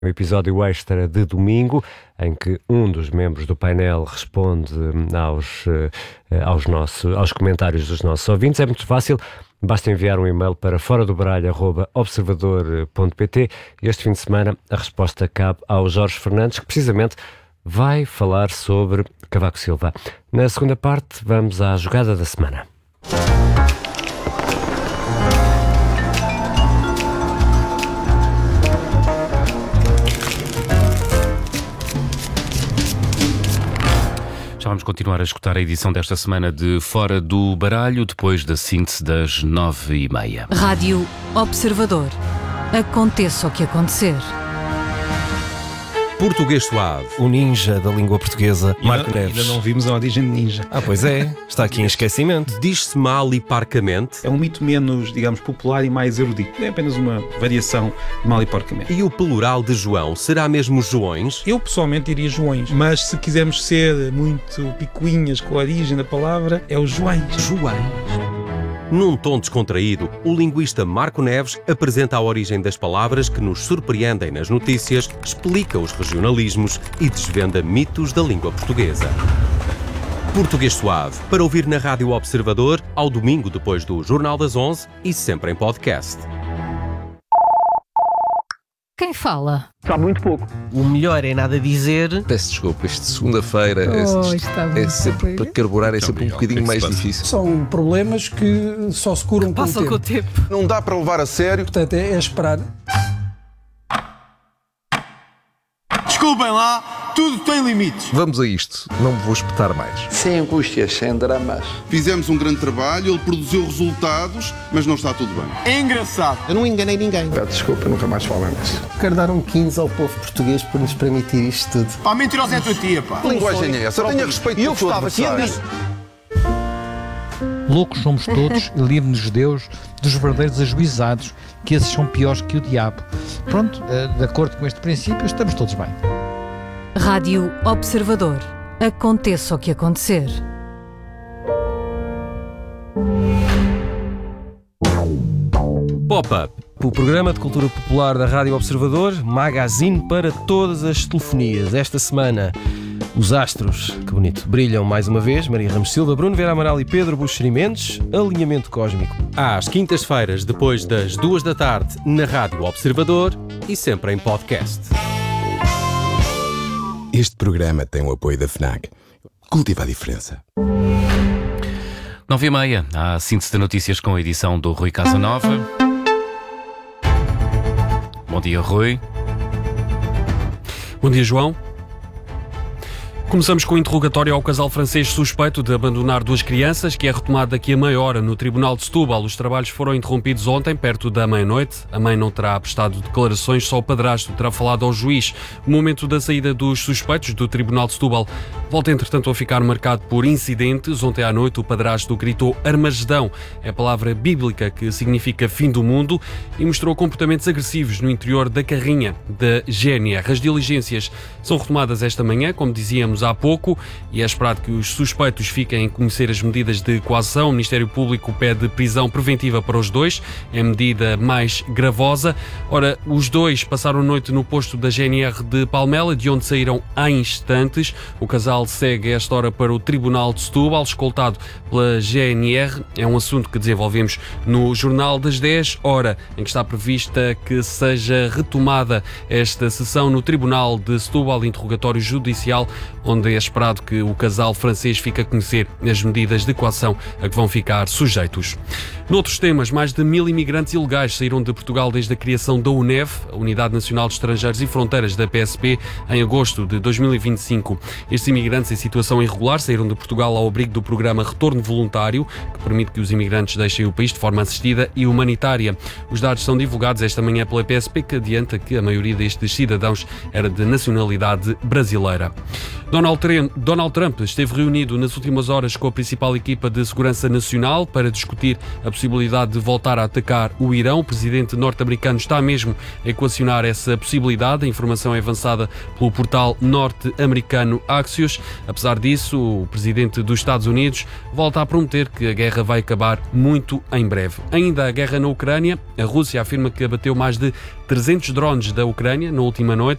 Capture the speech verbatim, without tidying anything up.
Um episódio extra de domingo, em que um dos membros do painel responde aos, aos, nossos, aos comentários dos nossos ouvintes. É muito fácil, basta enviar um e-mail para fora do baralho arroba observador ponto pt. Este fim de semana a resposta cabe ao Jorge Fernandes, que precisamente vai falar sobre Cavaco Silva. Na segunda parte, vamos à jogada da semana. Já vamos continuar a escutar a edição desta semana de Fora do Baralho, depois da síntese das nove e meia. Rádio Observador. Aconteça o que acontecer. Português Suave. O ninja da língua portuguesa, Marco ainda, Neves. Ainda não vimos a origem de ninja. Ah, pois é. Está aqui em esquecimento. Diz-se mal e parcamente. É um mito menos, digamos, popular e mais erudito. É apenas uma variação de mal e porcamente. E o plural de João será mesmo Joões? Eu pessoalmente diria Joões, mas se quisermos ser muito picuinhas com a origem da palavra, é o Joões. Joões. Num tom descontraído, o linguista Marco Neves apresenta a origem das palavras que nos surpreendem nas notícias, explica os regionalismos e desvenda mitos da língua portuguesa. Português Suave, para ouvir na Rádio Observador, ao domingo depois do Jornal das onze e sempre em podcast. Quem fala? Sabe muito pouco. O melhor é nada dizer. Peço desculpa, isto de segunda-feira é, Oh, está é muito sempre para carburar, é sempre um bocadinho mais difícil. São problemas que só se curam com o Passam com o tempo. tempo. Não dá para levar a sério. Portanto, é, é esperar. Desculpem lá, tudo tem limites. Vamos a isto, não me vou espetar mais. Sem angústias, sem dramas. Fizemos um grande trabalho, ele produziu resultados, mas não está tudo bem. É engraçado. Eu não enganei ninguém. Peço desculpa, nunca mais falo nisso. Quero dar um quinze ao povo português por nos permitir isto tudo. Pá, mentirosa é a tua tia, pá. Que linguagem é essa? Tenha respeito E eu pelo teu gostava que ele adversário. Loucos somos todos e livre-nos Deus dos verdadeiros ajuizados, que esses são piores que o diabo. Pronto, de acordo com este princípio, estamos todos bem. Rádio Observador. Aconteça o que acontecer. Pop-up. O programa de cultura popular da Rádio Observador, magazine para todas as telefonias. Esta semana, os astros, que bonito, brilham mais uma vez. Maria Ramos Silva, Bruno Vera Amaral e Pedro Buxeri Mendes. Alinhamento cósmico. Às quintas-feiras, depois das duas da tarde, na Rádio Observador e sempre em podcast. Este programa tem o apoio da FNAC. Cultiva a diferença. Nove e meia, a síntese de notícias com a edição do Rui Casanova. Bom dia, Rui. Bom dia, João. Começamos com o interrogatório ao casal francês suspeito de abandonar duas crianças, que é retomado daqui a meia hora no Tribunal de Setúbal. Os trabalhos foram interrompidos ontem, perto da meia-noite. A mãe não terá prestado declarações, só o padrasto terá falado ao juiz. O momento da saída dos suspeitos do Tribunal de Setúbal volta, entretanto, a ficar marcado por incidentes. Ontem à noite o padrasto gritou Armagedão, é a palavra bíblica que significa fim do mundo, e mostrou comportamentos agressivos no interior da carrinha da G N R. As diligências são retomadas esta manhã, como dizíamos há pouco, e é esperado que os suspeitos fiquem a conhecer as medidas de coação. O Ministério Público pede prisão preventiva para os dois, é a medida mais gravosa. Ora, os dois passaram a noite no posto da G N R de Palmela, de onde saíram há instantes. O casal segue a esta hora para o Tribunal de Setúbal, escoltado pela G N R. É um assunto que desenvolvemos no Jornal das dez, hora em que está prevista que seja retomada esta sessão no Tribunal de Setúbal, interrogatório judicial, onde é esperado que o casal francês fique a conhecer as medidas de coação a que vão ficar sujeitos. Noutros temas, mais de mil imigrantes ilegais saíram de Portugal desde a criação da UNEV, a Unidade Nacional de Estrangeiros e Fronteiras da P S P, em agosto de dois mil e vinte e cinco. Estes imigrantes em situação irregular saíram de Portugal ao abrigo do programa Retorno Voluntário, que permite que os imigrantes deixem o país de forma assistida e humanitária. Os dados são divulgados esta manhã pela P S P, que adianta que a maioria destes cidadãos era de nacionalidade brasileira. Donald Trump esteve reunido nas últimas horas com a principal equipa de segurança nacional para discutir a possibilidade de voltar a atacar o Irão. O presidente norte-americano está mesmo a equacionar essa possibilidade. A informação é avançada pelo portal norte-americano Axios. Apesar disso, o presidente dos Estados Unidos volta a prometer que a guerra vai acabar muito em breve. Ainda a guerra na Ucrânia. A Rússia afirma que abateu mais de trezentos drones da Ucrânia na última noite.